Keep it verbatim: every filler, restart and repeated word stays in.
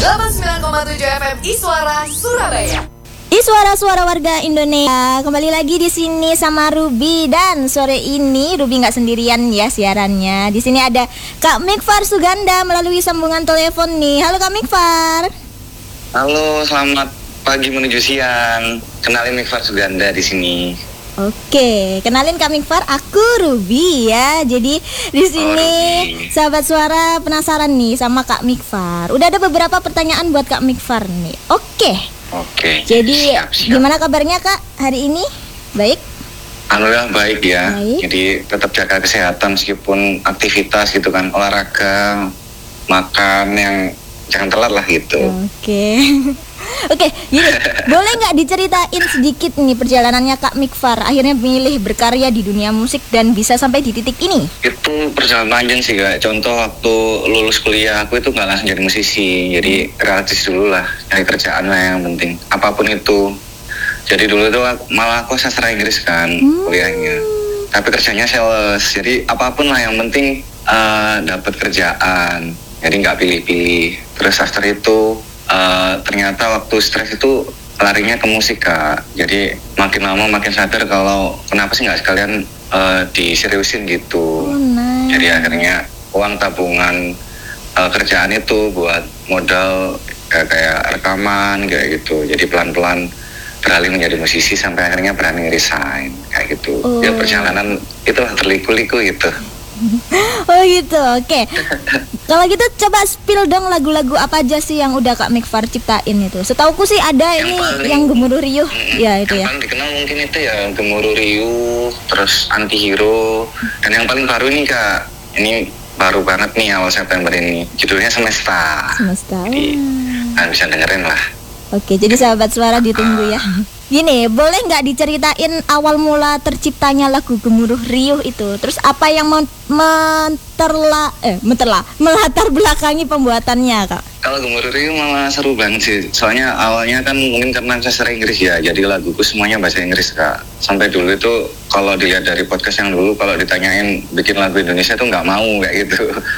delapan puluh sembilan koma tujuh F M Iswara Surabaya. Iswara suara warga Indonesia. Kembali lagi di sini sama Ruby, dan sore ini Ruby nggak sendirian ya siarannya. Di sini ada Kak Mikfar Suganda melalui sambungan telepon nih. Halo Kak Mikfar. Halo, selamat pagi menuju siang. Kenalin Mikfar Suganda di sini. Oke, kenalin Kak Mikfar, aku Ruby ya. Jadi di sini Oh, sahabat suara penasaran nih sama Kak Mikfar. Udah ada beberapa pertanyaan buat Kak Mikfar nih. Oke. Oke. Jadi siap, siap. gimana kabarnya Kak hari ini? Baik? Alhamdulillah baik ya. Baik. Jadi tetap jaga kesehatan meskipun aktivitas gitu kan, olahraga, makan yang jangan telat lah gitu. Oke. Oke, gini, boleh nggak diceritain sedikit nih perjalanannya Kak Mikfar akhirnya milih berkarya di dunia musik dan bisa sampai di titik ini? Itu perjalanan panjang sih Kak. Contoh waktu lulus kuliah aku itu nggak langsung jadi musisi. Jadi relatif dulu lah, cari kerjaan lah yang penting. Apapun itu. Jadi dulu itu malah aku sastra Inggris kan Hmm. kuliahnya. Tapi kerjanya sales. Jadi apapun lah yang penting uh, dapat kerjaan. Jadi nggak pilih-pilih. Terus sastra itu uh, ternyata waktu stres itu larinya ke musik Kak. Jadi makin lama makin sadar kalau kenapa sih nggak sekalian uh, diseriusin gitu. Oh, nice. Jadi akhirnya uang tabungan uh, kerjaan itu buat modal kayak, kayak rekaman kayak gitu. Jadi pelan-pelan beralih menjadi musisi sampai akhirnya berani resign kayak gitu. Oh. Ya perjalanan itu terliku-liku gitu. Oh gitu, oke. Kalau gitu coba spill dong lagu-lagu apa aja sih yang udah Kak Mikfar ciptain itu. Setauku sih ada Yang ini paling- yang Gemuruh Riuh, Mm, ya itu ya. yang paling dikenal mungkin itu ya Gemuruh Riuh, terus Antihero, dan yang paling baru ini Kak, ini baru banget nih awal September ini, judulnya Semesta. Semesta. Jadi kalian bisa dengerin lah. Oke, jadi sahabat suara ditunggu ya. Gini, boleh nggak diceritain awal mula terciptanya lagu Gemuruh Riuh itu? Terus apa yang men- menterla eh menterla melatar belakangi pembuatannya, Kak? Kalau Gemuruh Riuh malah seru banget sih, soalnya awalnya kan mungkin karena sastra Inggris ya, jadi laguku semuanya bahasa Inggris Kak. Sampai dulu itu kalau dilihat dari podcast yang dulu, kalau ditanyain bikin lagu Indonesia tuh nggak mau kayak gitu.